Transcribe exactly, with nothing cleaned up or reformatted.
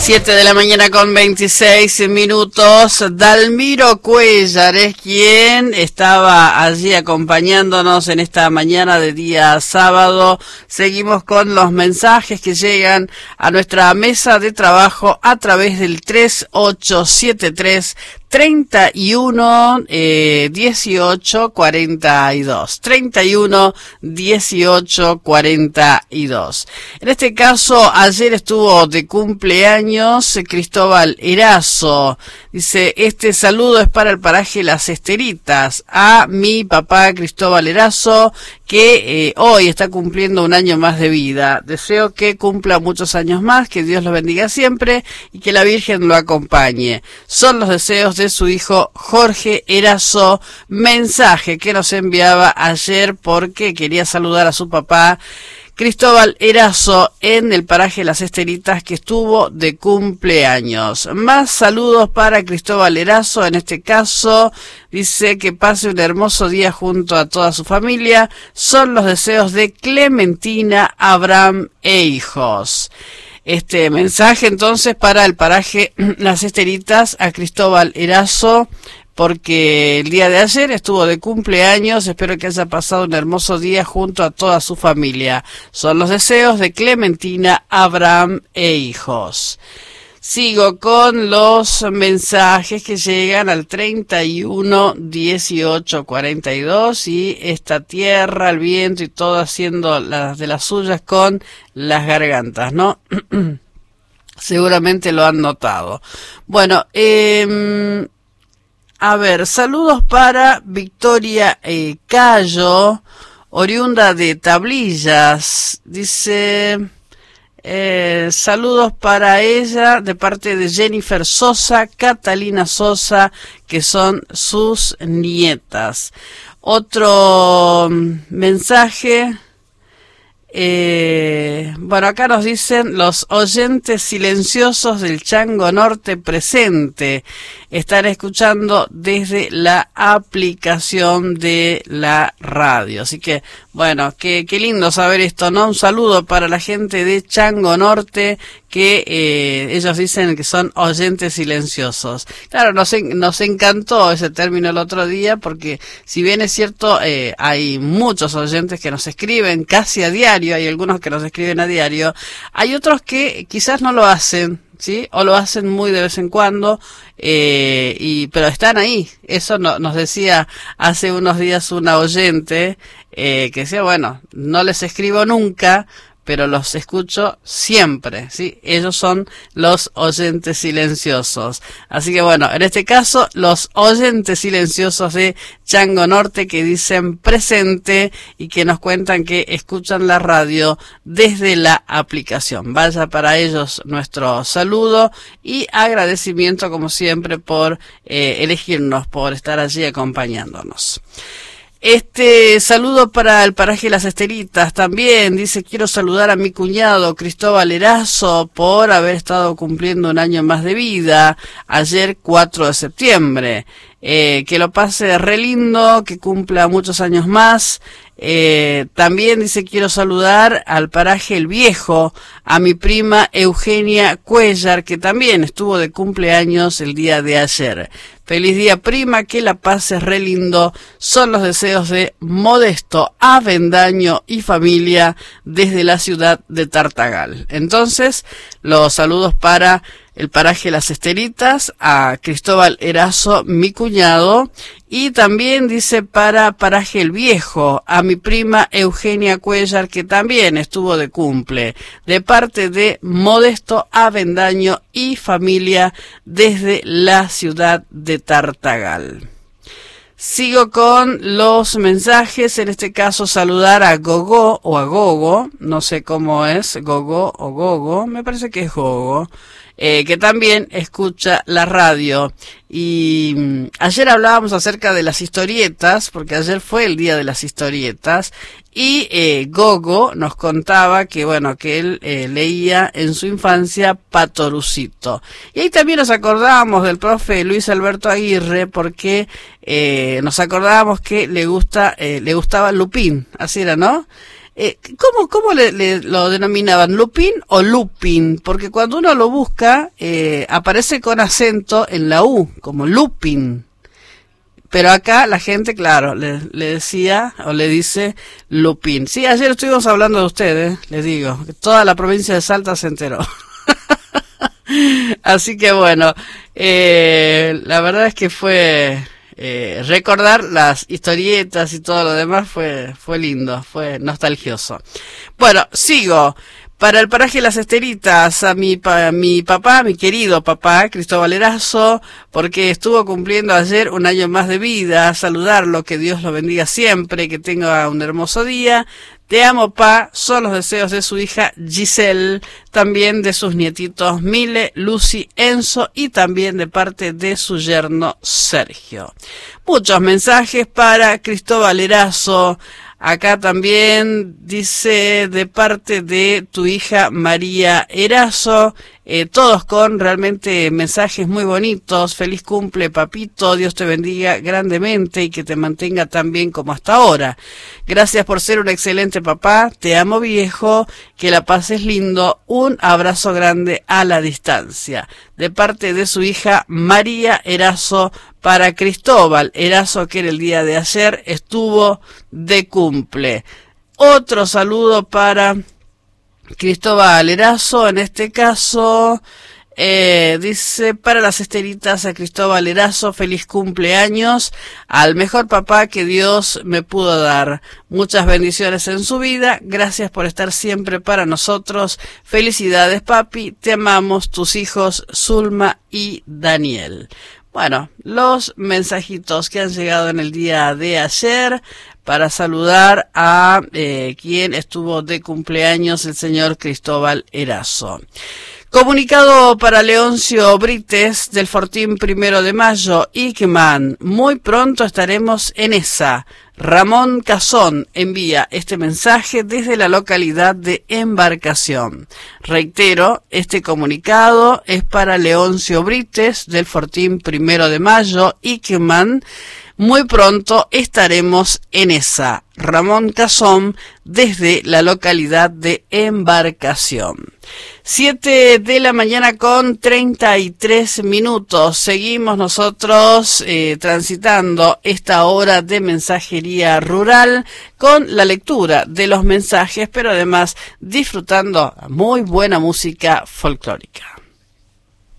siete de la mañana con veintiséis minutos. Dalmiro Cuellar es quien estaba allí acompañándonos en esta mañana de día sábado. Seguimos con los mensajes que llegan a nuestra mesa de trabajo a través del tres ocho siete tres treinta y uno dieciocho cuarenta y dos. treinta y uno dieciocho cuarenta y dos. En este caso, ayer estuvo de cumpleaños Cristóbal Erazo. Dice, este saludo es para el paraje Las Esteritas, a mi papá Cristóbal Erazo, que eh, hoy está cumpliendo un año más de vida. Deseo que cumpla muchos años más, que Dios lo bendiga siempre y que la Virgen lo acompañe. Son los deseos de su hijo Jorge Erazo. Mensaje que nos enviaba ayer porque quería saludar a su papá Cristóbal Erazo en el paraje Las Esteritas, que estuvo de cumpleaños. Más saludos para Cristóbal Erazo, en este caso dice que pase un hermoso día junto a toda su familia. Son los deseos de Clementina, Abraham e hijos. Este mensaje entonces para el paraje Las Esteritas a Cristóbal Erazo, porque el día de ayer estuvo de cumpleaños. Espero que haya pasado un hermoso día junto a toda su familia. Son los deseos de Clementina, Abraham e hijos. Sigo con los mensajes que llegan al treinta y uno dieciocho cuarenta y dos, y esta tierra, el viento y todo haciendo las de las suyas con las gargantas, ¿no? Seguramente lo han notado. Bueno, eh... a ver, saludos para Victoria eh, Cayo, oriunda de Tablillas. Dice, eh, saludos para ella de parte de Jennifer Sosa, Catalina Sosa, que son sus nietas. Otro mensaje. Eh, bueno, acá nos dicen los oyentes silenciosos del Chango Norte presente. Están escuchando desde la aplicación de la radio. Así que, bueno, qué, qué lindo saber esto, ¿no? Un saludo para la gente de Chango Norte, que eh, ellos dicen que son oyentes silenciosos. Claro, nos, en, nos encantó ese término el otro día, porque si bien es cierto, eh, hay muchos oyentes que nos escriben casi a diario, hay algunos que nos escriben a diario, hay otros que quizás no lo hacen, ¿sí? O lo hacen muy de vez en cuando, eh, y pero están ahí. Eso no, nos decía hace unos días una oyente, eh, que decía, bueno, no les escribo nunca, pero los escucho siempre, ¿sí? Ellos son los oyentes silenciosos. Así que bueno, en este caso, los oyentes silenciosos de Chango Norte, que dicen presente y que nos cuentan que escuchan la radio desde la aplicación. Vaya para ellos nuestro saludo y agradecimiento, como siempre, por eh, elegirnos, por estar allí acompañándonos. Este saludo para el paraje Las Esteritas también. Dice, quiero saludar a mi cuñado Cristóbal Erazo por haber estado cumpliendo un año más de vida ayer cuatro de septiembre. Eh, que lo pase re lindo, que cumpla muchos años más. Eh, también dice, quiero saludar al paraje El Viejo, a mi prima Eugenia Cuellar, que también estuvo de cumpleaños el día de ayer. Feliz día, prima, que la pases re lindo. Son los deseos de Modesto Avendaño y familia desde la ciudad de Tartagal. Entonces, los saludos para el paraje Las Esteritas, a Cristóbal Erazo, mi cuñado, y también dice para paraje El Viejo, a mi prima Eugenia Cuellar, que también estuvo de cumple, de parte de Modesto Avendaño y familia desde la ciudad de Tartagal. Sigo con los mensajes, en este caso saludar a Gogo o a Gogo, no sé cómo es, Gogo o Gogo, me parece que es Gogo, eh, que también escucha la radio. Y mmm, ayer hablábamos acerca de las historietas, porque ayer fue el día de las historietas, y eh, Gogo nos contaba que, bueno, que él eh, leía en su infancia Patorucito. Y ahí también nos acordábamos del profe Luis Alberto Aguirre, porque eh, nos acordábamos que le gusta, eh, le gustaba Lupin, así era, ¿no? Eh, ¿Cómo, cómo le, le, lo denominaban? ¿Lupin o Lupin? Porque cuando uno lo busca, eh, aparece con acento en la U, como Lupin. Pero acá la gente, claro, le, le decía o le dice Lupin. Sí, ayer estuvimos hablando de ustedes, les digo, que toda la provincia de Salta se enteró. Así que bueno, eh, la verdad es que fue eh, recordar las historietas y todo lo demás fue fue lindo, fue nostalgioso. Bueno, sigo. Para el paraje Las Esteritas, a mi, pa, mi papá, mi querido papá, Cristóbal Erazo, porque estuvo cumpliendo ayer un año más de vida, saludarlo, que Dios lo bendiga siempre, que tenga un hermoso día. Te amo, pa, son los deseos de su hija Giselle, también de sus nietitos Mile, Lucy, Enzo y también de parte de su yerno Sergio. Muchos mensajes para Cristóbal Erazo. Acá también dice de parte de tu hija María Erazo, eh, todos con realmente mensajes muy bonitos. Feliz cumple, papito, Dios te bendiga grandemente y que te mantenga tan bien como hasta ahora. Gracias por ser un excelente papá, te amo viejo, que la pases lindo, un abrazo grande a la distancia. De parte de su hija María Erazo, para Cristóbal Erazo, que en el día de ayer estuvo de cumple. Otro saludo para Cristóbal Erazo, en este caso, eh, dice, para las Esteritas, a Cristóbal Erazo, feliz cumpleaños, al mejor papá que Dios me pudo dar. Muchas bendiciones en su vida, gracias por estar siempre para nosotros. Felicidades, papi, te amamos, tus hijos Zulma y Daniel. Bueno, los mensajitos que han llegado en el día de ayer para saludar a eh, quien estuvo de cumpleaños, el señor Cristóbal Erazo. Comunicado para Leoncio Brites del Fortín Primero de Mayo, Ickman. Muy pronto estaremos en esa. Ramón Cazón envía este mensaje desde la localidad de Embarcación. Reitero, este comunicado es para Leoncio Brites del Fortín Primero de Mayo, Ickman. Muy pronto estaremos en esa. Ramón Cazón desde la localidad de Embarcación. Siete de la mañana con treinta y tres minutos. Seguimos nosotros eh, transitando esta hora de mensajería rural con la lectura de los mensajes, pero además disfrutando muy buena música folclórica.